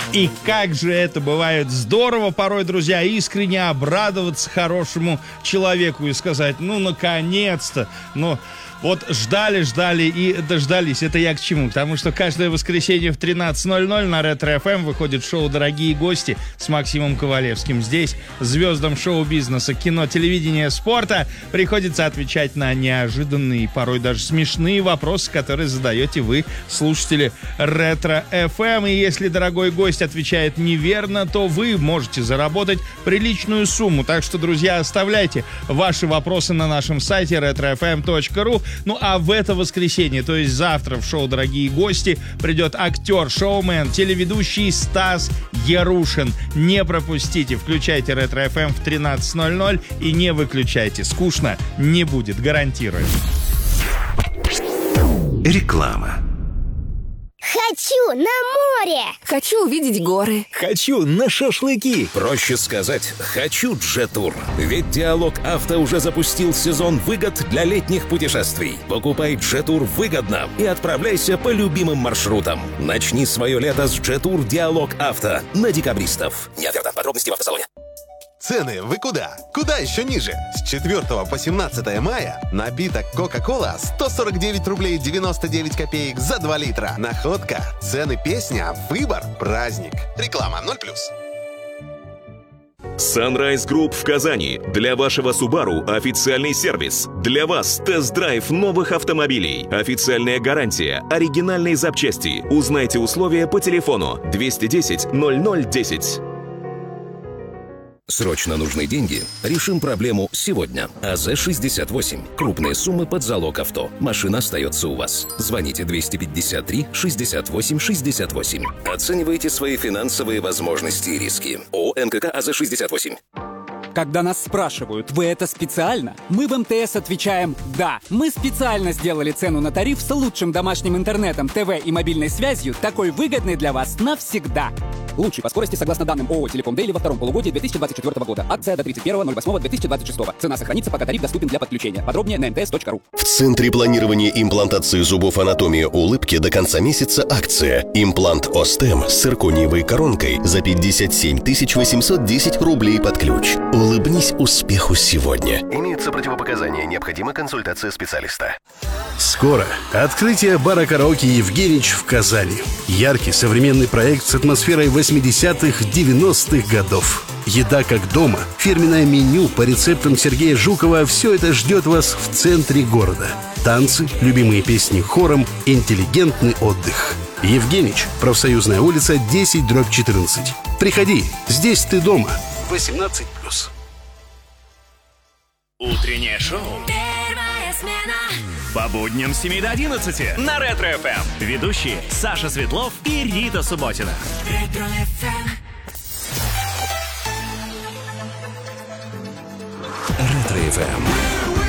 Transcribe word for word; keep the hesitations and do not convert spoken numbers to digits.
И как же это бывает здорово порой, друзья, искренне обрадоваться хорошему человеку и сказать: ну, наконец-то, ну... Вот ждали, ждали и дождались. Это я к чему? Потому что каждое воскресенье в тринадцать ноль ноль на Ретро-эф эм выходит шоу «Дорогие гости» с Максимом Ковалевским. Здесь звездам шоу-бизнеса, кино, телевидения, спорта приходится отвечать на неожиданные и порой даже смешные вопросы, которые задаете вы, слушатели Ретро-эф эм. И если дорогой гость отвечает неверно, то вы можете заработать приличную сумму. Так что, друзья, оставляйте ваши вопросы на нашем сайте ретро эф эм точка ру. Ну а в это воскресенье, то есть завтра, в шоу «Дорогие гости» придет актер, шоумен, телеведущий Стас Ярушин. Не пропустите, включайте Ретро-эф эм в тринадцать ноль ноль и не выключайте. Скучно не будет, гарантирую. Реклама. Хочу на море! Хочу увидеть горы. Хочу на шашлыки. Проще сказать, хочу Джетур. Ведь Диалог Авто уже запустил сезон выгод для летних путешествий. Покупай Джетур выгодно и отправляйся по любимым маршрутам. Начни свое лето с Джетур Диалог Авто на декабристов. Не оферта. Подробности в автосалоне. Цены вы куда? Куда еще ниже? С четвёртого по семнадцатое мая напиток Кока-Кола сто сорок девять рублей девяносто девять копеек за два литра. Находка. Цены песня. Выбор. Праздник. Реклама ноль плюс. Sunrise Group в Казани. Для вашего Subaru официальный сервис. Для вас тест-драйв новых автомобилей. Официальная гарантия. Оригинальные запчасти. Узнайте условия по телефону двести десять ноль ноль десять. Срочно нужны деньги? Решим проблему сегодня. АЗ шестьдесят восемь. Крупные суммы под залог авто. Машина остается у вас. Звоните двести пятьдесят три шестьдесят восемь шестьдесят восемь. Оценивайте свои финансовые возможности и риски. ООО МКК АЗ шестьдесят восемь. Когда нас спрашивают, вы это специально? Мы в эм тэ эс отвечаем «да». Мы специально сделали цену на тариф с лучшим домашним интернетом, ТВ и мобильной связью, такой выгодной для вас навсегда. Лучший по скорости согласно данным ООО «Телеком Дейли» во втором полугодии две тысячи двадцать четвёртого года. Акция до тридцать первого ноль восьмого две тысячи двадцать шестого. Цена сохранится, пока тариф доступен для подключения. Подробнее на эм тэ эс точка ру. В Центре планирования имплантации зубов «Анатомия улыбки» до конца месяца акция. Имплант Остем с циркониевой коронкой за пятьдесят семь тысяч восемьсот десять рублей под ключ. Улыбнись успеху сегодня. Имеются противопоказания. Необходима консультация специалиста. Скоро открытие бара караоке «Евгенич» в Казани. Яркий современный проект с атмосферой восьмидесятых-девяностых годов. Еда как дома, фирменное меню по рецептам Сергея Жукова — все это ждет вас в центре города. Танцы, любимые песни хором, интеллигентный отдых. «Евгенич», Профсоюзная улица, десять дробь четырнадцать. Приходи, здесь ты дома. восемнадцать плюс. Утреннее шоу. Первая смена. По будням с семи до одиннадцати на Ретро-эф эм. Ведущие Саша Светлов и Рита Субботина. Ретро-эф эм. Ретро-эф эм.